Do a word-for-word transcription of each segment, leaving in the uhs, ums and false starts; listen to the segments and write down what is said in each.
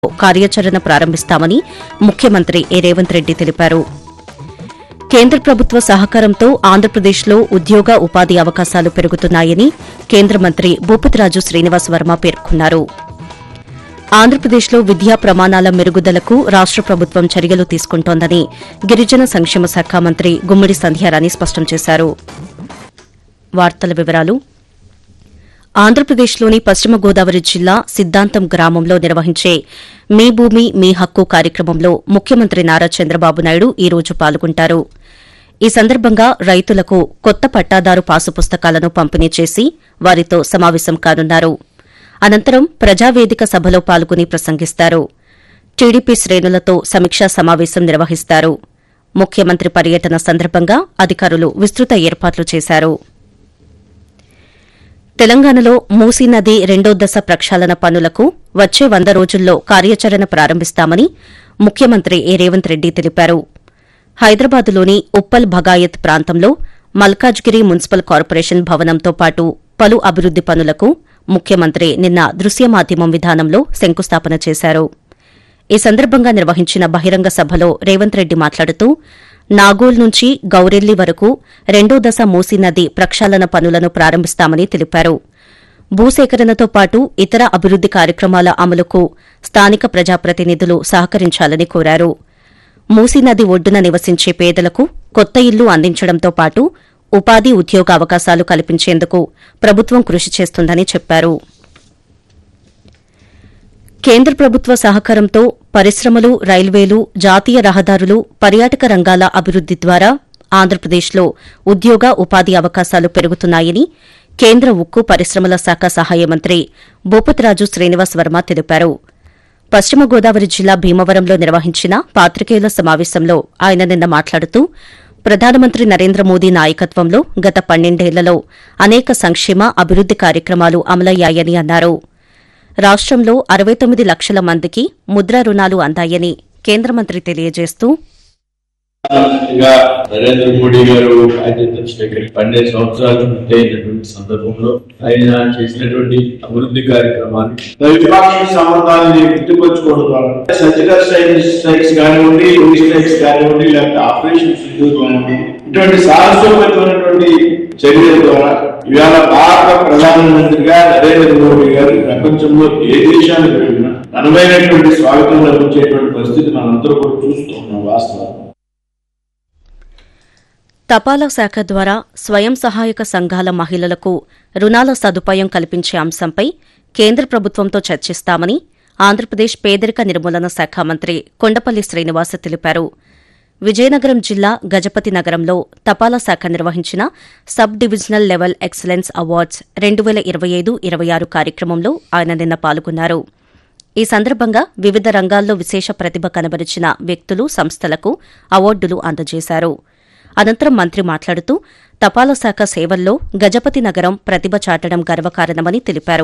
కార్యాచరణ ప్రారంభిస్తామని ముఖ్యమంత్రి ఏ రేవంత్ రెడ్డి తెలిపారు. కేంద్ర ప్రభుత్వ సహకారంతో ఆంధ్రప్రదేశ్లో ఉద్యోగ ఉపాధి అవకాశాలు పెరుగుతున్నాయని కేంద్ర మంత్రి భూపతిరాజు శ్రీనివాస్ వర్మ పేర్కొన్నారు. ఆంధ్రప్రదేశ్లో విద్యా ప్రమాణాల మెరుగుదలకు రాష్ట ప్రభుత్వం చర్యలు తీసుకుంటోందని గిరిజన సంక్షేమ శాఖ మంత్రి గుమ్మిడి సంధ్యారాణి స్పష్టం చేశారు. వార్తల వివరాలు ఆంధ్రప్రదేశ్లోని పశ్చిమ గోదావరి జిల్లా సిద్దాంతం గ్రామంలో నిర్వహించే మీ భూమి మీ హక్కు కార్యక్రమంలో ముఖ్యమంత్రి నారా చంద్రబాబు నాయుడు ఈ రోజు పాల్గొంటారు. ఈ సందర్భంగా రైతులకు కొత్త పట్టాదారు పాసు పుస్తకాలను పంపిణీ చేసి వారితో సమావేశం కానున్నారు. అనంతరం ప్రజావేదిక సభలో పాల్గొని ప్రసంగిస్తారు. టీడీపీ శ్రేణులతో సమీక్షా సమావేశం నిర్వహిస్తారు. ముఖ్యమంత్రి పర్యటన సందర్భంగా అధికారులు విస్తృత ఏర్పాట్లు చేశారు. తెలంగాణలో మూసీ నది రెండో దశ ప్రక్షాళన పనులకు వచ్చే వంద రోజుల్లో కార్యాచరణ ప్రారంభిస్తామని ముఖ్యమంత్రి ఏ రేవంత్ రెడ్డి తెలిపారు. హైదరాబాద్లోని ఉప్పల్ భగాయత్ ప్రాంతంలో మల్కాజ్గిరి మున్సిపల్ కార్పొరేషన్ భవనంతో పాటు పలు అభివృద్ది పనులకు ముఖ్యమంత్రి నిన్న దృశ్య మాధ్యమం విధానంలో శంకుస్థాపన చేశారు. ఈ సందర్భంగా నిర్వహించిన బహిరంగ సభలో రేవంత్ రెడ్డి మాట్లాడుతూ నాగోల్ నుంచి గౌరెల్లి వరకు రెండో దశ మూసీ నది ప్రక్షాళన పనులను ప్రారంభిస్తామని తెలిపారు. భూసేకరణతో పాటు ఇతర అభివృద్ది కార్యక్రమాల అమలుకు స్థానిక ప్రజాప్రతినిధులు సహకరించాలని కోరారు. మూసీ నది ఒడ్డున నివసించే పేదలకు కొత్త ఇల్లు అందించడంతో పాటు ఉపాధి ఉద్యోగ అవకాశాలు కల్పించేందుకు ప్రభుత్వం కృషి చేస్తుందని చెప్పారు. కేంద్ర ప్రభుత్వ సహకారంతో పరిశ్రమలు, రైల్వేలు, జాతీయ రహదారులు, పర్యాటక రంగాల అభివృద్ది ద్వారా ఆంధ్రప్రదేశ్లో ఉద్యోగ ఉపాధి అవకాశాలు పెరుగుతున్నాయని కేంద్ర ఉక్కు పరిశ్రమల శాఖ సహాయ మంత్రి భూపతిరాజు శ్రీనివాస్ వర్మ తెలిపారు. పశ్చిమ గోదావరి జిల్లా భీమవరంలో నిర్వహించిన పాత్రికేయుల సమావేశంలో ఆయన నిన్న మాట్లాడుతూ ప్రధానమంత్రి నరేంద్ర మోదీ నాయకత్వంలో గత పన్నెండేళ్లలో అనేక సంక్షేమ అభివృద్ది కార్యక్రమాలు అమలయ్యాయని అన్నారు. రాష్టంలో అరవై తొమ్మిది లక్షల మందికి ముద్రా రుణాలు అందాయని కేంద్ర మంత్రి తెలియజేస్తూ నరేంద్ర మోడీ గారు పన్నెండు సంవత్సరాలు పూర్తయినటువంటి సందర్భంలో ఆయన చేసినటువంటి అభివృద్ధి కార్యక్రమాలు ద్వైపాక్షిక సంబంధాన్ని గుర్తుకొచ్చుకోవడం ద్వారా సర్జికల్ స్ట్రైక్స్ కానివ్వండి, స్ట్రైక్స్ కానివ్వండి, లేకపోతే ఆపరేషన్ సింధూర్ కానివ్వండి, ఇటువంటి సాహసోపేతమైనటువంటి చర్యల ద్వారా ఇవాళ భారత ప్రధానమంత్రిగా నరేంద్ర మోడీ గారు ప్రపంచంలో ఏ దేశానికి వెళ్ళినా ఘనమైనటువంటి స్వాగతం లభించేటువంటి పరిస్థితి మనందరూ కూడా చూస్తున్నాం. వాస్తవం తపాలా శాఖ ద్వారా స్వయం సహాయక సంఘాల మహిళలకు రుణాల సదుపాయం కల్పించే అంశంపై కేంద్ర ప్రభుత్వంతో చర్చిస్తామని ఆంధ్రప్రదేశ్ పేదరిక నిర్మూలన శాఖ మంత్రి కొండపల్లి శ్రీనివాస్ తెలిపారు. విజయనగరం జిల్లా గజపతి నగరంలో తపాలా శాఖ నిర్వహించిన sub divisional level excellence awards రెండు పేల ఇరవై ఐదు ఇరవై ఆరు కార్యక్రమంలో ఆయన నిన్న పాల్గొన్నారు. ఈ సందర్భంగా వివిధ రంగాల్లో విశేష ప్రతిభ కనబరిచిన వ్యక్తులు, సంస్థలకు అవార్డులు అందజేశారు. అనంతరం మంత్రి మాట్లాడుతూ తపాలా శాఖ సేవల్లో గజపతి నగరం ప్రతిభ చాటడం గర్వకారణమని తెలిపారు.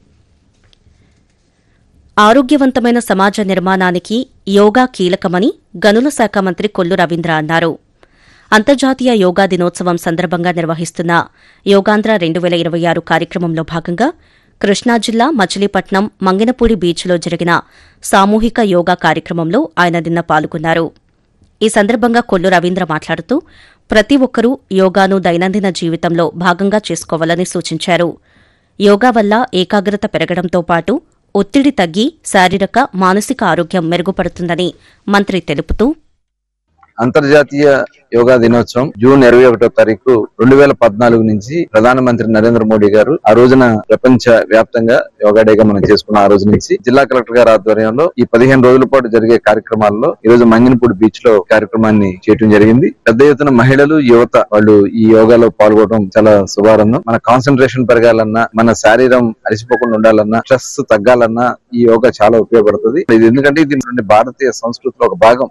ఆరోగ్యవంతమైన సమాజ నిర్మాణానికి యోగా కీలకమని గనుల శాఖ మంత్రి కొల్లు రవీంద్ర అన్నారు. అంతర్జాతీయ యోగా దినోత్సవం సందర్భంగా నిర్వహిస్తున్న యోగాంధ్ర రెండు పేల ఇరవై ఆరు కార్యక్రమంలో భాగంగా కృష్ణా జిల్లా మచిలీపట్నం మంగినపూడి బీచ్లో జరిగిన సామూహిక యోగా కార్యక్రమంలో ఆయన నిన్న పాల్గొన్నారు. ఈ సందర్భంగా కొల్లు రవీంద్ర మాట్లాడుతూ ప్రతి ఒక్కరూ యోగాను దైనందిన జీవితంలో భాగంగా చేసుకోవాలని సూచించారు. యోగా వల్ల ఏకాగ్రత పెరగడంతో పాటు ఒత్తిడి తగ్గి శారీరక, మానసిక ఆరోగ్యం మెరుగుపడుతుందని మంత్రి తెలుపుతూ అంతర్జాతీయ యోగా దినోత్సవం జూన్ ఇరవై ఒకటో తారీఖు రెండు వేల పద్నాలుగు నుంచి ప్రధానమంత్రి నరేంద్ర మోడీ గారు ఆ రోజున ప్రపంచ వ్యాప్తంగా యోగా డేగా మనం చేసుకున్న ఆ రోజు నుంచి జిల్లా కలెక్టర్ గారి ఆధ్వర్యంలో ఈ పదిహేను రోజుల పాటు జరిగే కార్యక్రమాల్లో ఈ రోజు మంగినపూడి బీచ్ లో కార్యక్రమాన్ని చేయడం జరిగింది. పెద్ద ఎత్తున మహిళలు, యువత వాళ్ళు ఈ యోగాలో పాల్గొనడం చాలా శుభారంభం. మన కాన్సన్ట్రేషన్ పెరగాలన్నా, మన శరీరం అలసిపోకుండా ఉండాలన్నా, స్ట్రెస్ తగ్గాలన్నా ఈ యోగా చాలా ఉపయోగపడుతుంది. ఇది ఎందుకంటే ఇది భారతీయ సంస్కృతిలో ఒక భాగం.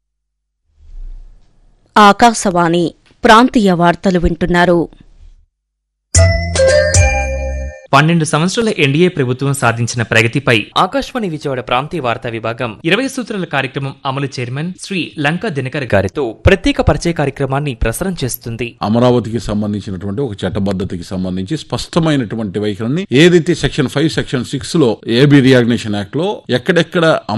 ఆకాశవాణి ప్రాంతీయ వార్తలు వింటున్నారు. పన్నెండు సంవత్సరాల ఎన్డీఏ ప్రభుత్వం సాధించిన ప్రగతిపై ఆకాశవాణి విజయవాడ ప్రాంతీయ వార్తా విభాగం ఇరవై సూత్రాల కార్యక్రమం అమలు చైర్మన్ శ్రీ లంకా దినకర్ గారితో ప్రత్యేక పరిచయ కార్యక్రమాన్ని ప్రసారం చేస్తుంది. అమరావతికి సంబంధించినటువంటి ఒక చట్టబద్ధతకి సంబంధించి స్పష్టమైనటువంటి వైఖరిని ఏదైతే సెక్షన్ ఫైవ్ సెక్షన్ సిక్స్ లో ఏబీ రియాగ్నేషన్ యాక్ట్ లో ఎక్కడెక్కడ